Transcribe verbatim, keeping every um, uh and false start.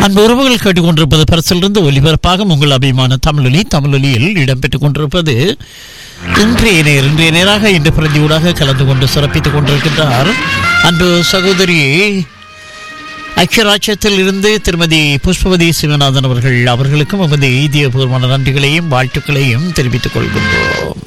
அன்பு உறவுகள் கேட்டுக்கொண்டிருப்பது பரிசிலிருந்து ஒலிபரப்பாக உங்கள் அபிமான தமிழொலி தமிழொலியில் இடம்பெற்றுக் கொண்டிருப்பது இன்றைய நேர் இன்றைய நேராக இன்று பிரதியூடாக கலந்து கொண்டு சிறப்பித்துக் கொண்டிருக்கின்றார் அன்பு சகோதரி ஐக்கியராட்சியத்தில் இருந்து திருமதி புஷ்பவதி சிவநாதன் அவர்கள். அவர்களுக்கும் நமது இதயபூர்வமான நன்றிகளையும் வாழ்த்துக்களையும் தெரிவித்துக் கொள்கின்றோம்.